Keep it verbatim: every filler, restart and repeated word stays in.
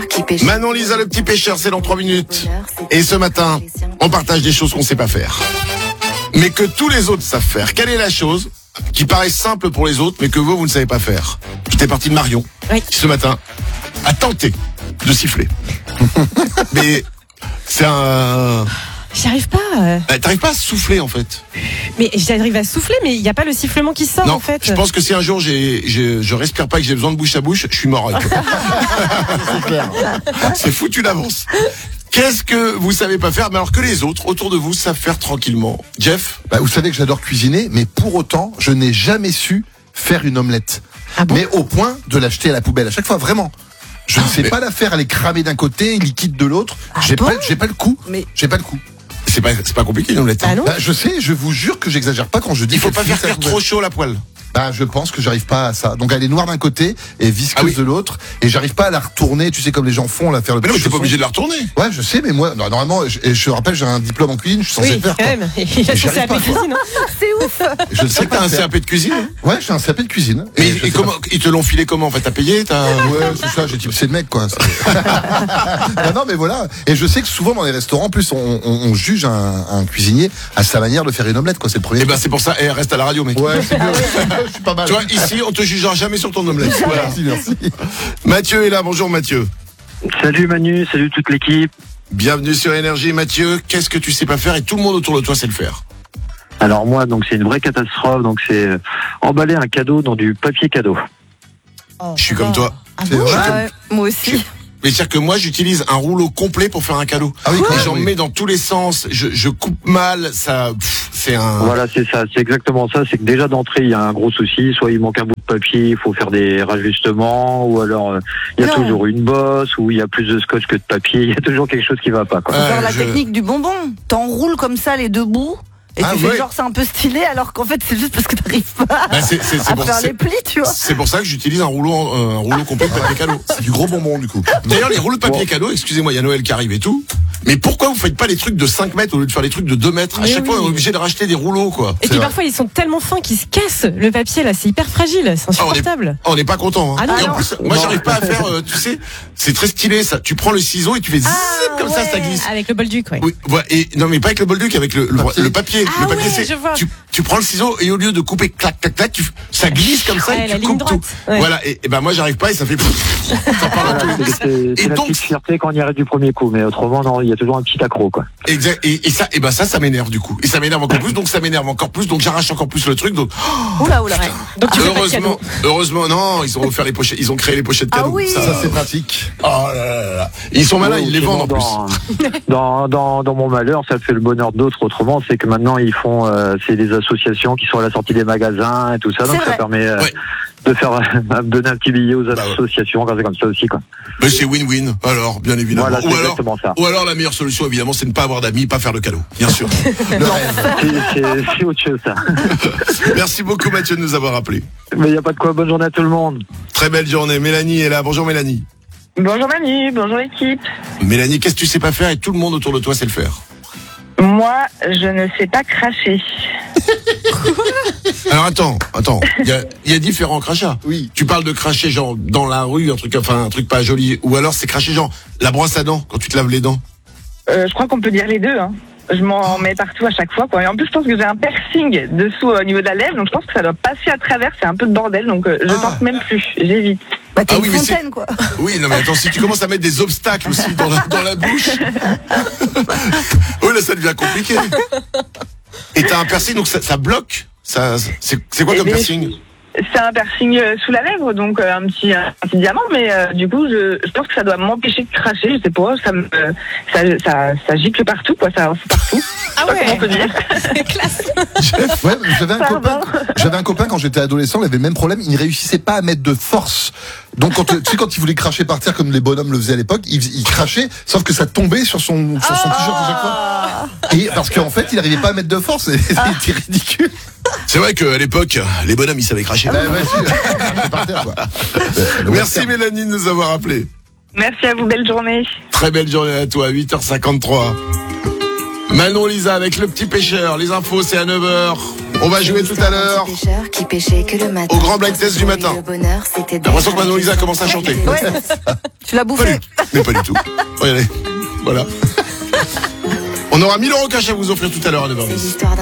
qui pêche. Manon Lisa, le petit pêcheur, c'est dans trois minutes. Et ce matin, on partage des choses qu'on sait pas faire, mais que tous les autres savent faire. Quelle est la chose qui paraît simple pour les autres, mais que vous, vous ne savez pas faire? J'étais parti de Marion, Oui. qui ce matin a tenté de siffler. Mais c'est un... J'y arrive pas. euh. Euh, T'arrives pas à souffler en fait. Mais j'arrive à souffler, mais il n'y a pas le sifflement qui sort Non, en fait. je pense que si un jour j'ai, j'ai, je respire pas et que j'ai besoin de bouche à bouche, je suis mort avec toi. C'est clair. C'est foutu d'avance. Qu'est-ce que vous savez pas faire, mais alors que les autres autour de vous savent faire tranquillement? Jeff? Bah, vous savez que j'adore cuisiner, mais pour autant, je n'ai jamais su faire une omelette. Ah bon? Mais au point de l'acheter à la poubelle à chaque fois, vraiment. Je ne sais mais- pas la faire, elle est cramée d'un côté, liquide de l'autre. j'ai bon pas, j'ai pas le coup. Mais- J'ai pas le coup. C'est pas, c'est pas compliqué une omelette. Ah non? Bah, je sais, je vous jure que j'exagère pas quand je dis. Il faut qu'elle pas faire finisse à la cuire trop poubelle. chaud la poêle. Bah, je pense que j'arrive pas à ça. Donc elle est noire d'un côté et visqueuse Ah oui. de l'autre, et j'arrive pas à la retourner. Tu sais comme les gens font, la faire le. Mais non, mais petit t'es pas chausson. obligé de la retourner. Ouais, je sais, mais moi, non, normalement, je, et je rappelle, j'ai un diplôme en cuisine, je suis censé Oui, le faire. quand quoi. même. Il a J'y son arrive pas, C A P quoi. cuisine. hein. C'est ouf. Je ne C'est sais vrai que t'as pas un faire. C A P de cuisine. Ouais, j'ai un C A P de cuisine. Mais Et je et sais comment, ils te l'ont filé comment? En fait, t'as payé, t'as... Ouais, c'est ça, j'ai typé, c'est le mec, quoi. C'est- non, non, mais voilà. Et je sais que souvent dans les restaurants, en plus, on, on, on juge un, un cuisinier à sa manière de faire une omelette, quoi. C'est le premier. Eh ben, c'est pour ça, et reste à la radio, mec. Ouais, c'est mieux. Je suis pas mal. Tu vois, ici, on te jugera jamais sur ton omelette. Voilà. Merci, merci. Mathieu est là, bonjour Mathieu. Salut Manu, salut toute l'équipe. Bienvenue sur Énergie. Mathieu, qu'est-ce que tu sais pas faire et tout le monde autour de toi sait le faire? Alors moi, donc c'est une vraie catastrophe. Donc c'est euh, emballer un cadeau dans du papier cadeau. Oh, Je suis comme toi. Ah C'est bon? vrai. Ah ouais, moi aussi. Mais c'est-à-dire que moi, j'utilise un rouleau complet pour faire un cadeau. Ah oui, quand Et même, j'en oui. mets dans tous les sens. Je, je coupe mal. Ça, pff, c'est un. Voilà, c'est ça, c'est exactement ça. C'est que déjà d'entrée, il y a un gros souci. Soit il manque un bout de papier, il faut faire des rajustements, ou alors euh, il y a Non. toujours une bosse, ou il y a plus de scotch que de papier. Il y a toujours quelque chose qui va pas, quoi. Ouais, Faire la je- technique du bonbon. T'enroules comme ça les deux bouts. Et Ah tu ouais. fais genre c'est un peu stylé alors qu'en fait c'est juste parce que t'arrives pas Bah, c'est, c'est, c'est à pour, faire c'est- les plis, tu vois. c'est pour ça que j'utilise un rouleau, en- un rouleau complet de papier cadeau. C'est du gros bonbon, du coup. D'ailleurs, les rouleaux de papier cadeau, excusez-moi, il y a Noël qui arrive et tout. Mais pourquoi vous faites pas les trucs de cinq mètres au lieu de faire les trucs de deux mètres? À Mais chaque fois, oui. on est obligé de racheter des rouleaux, quoi. Et C'est puis vrai. parfois ils sont tellement fins qu'ils se cassent. Le papier là, c'est hyper fragile, c'est Ah, on est- insupportable. Oh, on n'est pas content. Hein. Ah non, Et en non. plus, moi, Non. j'arrive pas à faire. euh, tu sais, c'est très stylé ça. Tu prends le ciseau et tu fais zip comme ça, ça glisse. Avec le bol duc, ouais. Oui, ouais, et non mais pas avec le bol duc, avec le, le, Papier. le papier. Ah le papier, ouais, c'est je vois. tu, tu prends le ciseau et au lieu de couper clac clac clac, tu, ça glisse comme ça Ouais, et la tu ligne coupes droite. tout. Ouais. Voilà, et, et ben moi j'arrive pas et ça fait. Ça part dans tous les Voilà, sens. c'est c'est- c'est Et la donc- petite fierté quand on y arrive du premier coup, mais autrement, non, il y a toujours un petit accro, quoi. Exact. Et, et ça, et ben ça, ça m'énerve du coup. Et ça m'énerve encore plus, donc ça m'énerve encore plus, donc j'arrache encore plus le truc. Donc Oula oula. Donc tu fais pas de heureusement, cadeau. heureusement, non, ils ont offert les pochettes, ils ont créé les pochettes Ah cadeaux. oui. Ça, Ça, c'est pratique. oh là là là là. Et ils sont malins, Ouais, ils les sinon, vendent en plus. dans, dans, dans, dans mon malheur, ça fait le bonheur d'autres. Autrement, c'est que maintenant ils font, euh, c'est des associations qui sont à la sortie des magasins et tout ça, donc C'est ça vrai. permet euh, Ouais. de faire donner un petit billet aux Bah ouais. associations quand c'est comme ça aussi, quoi. Mais c'est win-win. Alors, bien évidemment. Voilà, c'est ou alors, exactement ça. ou alors la meilleure solution évidemment, c'est de ne pas avoir d'amis, pas faire le cadeau. Bien sûr. Le rêve. C'est- C'est c'est autre chose, ça. Merci beaucoup Mathieu de nous avoir appelé. Mais il y a pas de quoi. Bonne journée à tout le monde. Très belle journée. Mélanie est là. Bonjour Mélanie. Bonjour Manu, bonjour l'équipe. Mélanie, qu'est-ce que tu sais pas faire et tout le monde autour de toi sait le faire? Moi, je ne sais pas cracher. Alors attends, attends. Il y a, il y a différents crachats. Oui. Tu parles de cracher genre dans la rue, un truc, enfin un truc pas joli, ou alors c'est cracher genre la brosse à dents quand tu te laves les dents. Euh, je crois qu'on peut dire les deux. Hein. Je m'en mets partout à chaque fois, quoi. Et en plus, je pense que j'ai un piercing dessous euh, au niveau de la lèvre, donc je pense que ça doit passer à travers. C'est un peu de bordel, donc euh, je Ah. tente même plus. J'évite. Bah t'es Ah une oui, mais c'est- fontaine quoi. Oui, non mais attends, si tu commences à mettre des obstacles aussi dans la, dans la bouche, oui là ça devient compliqué. Et t'as un piercing, donc ça, ça bloque. Ça, c'est, c'est quoi Eh comme bien, piercing? C'est un piercing euh, sous la lèvre, donc euh, un petit un petit diamant, mais euh, du coup, je, je pense que ça doit m'empêcher de cracher. Je sais pas, ça me ça ça, ça gicle partout, quoi. Ça c'est partout. Ah Je sais pas comment on peut ouais. dire. C'est classe. Ouais, j'avais un Pardon. copain. J'avais un copain quand j'étais adolescent, il avait le même problème. Il ne réussissait pas à mettre de force. Donc quand tu sais quand il voulait cracher par terre comme les bonhommes le faisaient à l'époque, il, il crachait, sauf que ça tombait sur son sur son t-shirt à chaque fois. Et parce qu'en fait, il n'arrivait pas à mettre de force. et C'était ridicule. C'est vrai qu'à l'époque, les bonhommes ils savaient cracher. Ouais, ouais, c'est- par terre, quoi. Le Merci western. Mélanie de nous avoir appelé. Merci à vous, belle journée. Très belle journée à toi, huit heures cinquante-trois. Manon Lisa avec le petit pêcheur. Les infos, c'est à neuf heures. On va jouer tout à l'heure au grand blind test du matin. J'ai l'impression que Manon Lisa commence à chanter. Ouais. Tu l'as Pas bouffé. du, mais pas du tout. Regardez. Voilà. On aura mille euros cash à vous offrir tout à l'heure à neuf heures dix.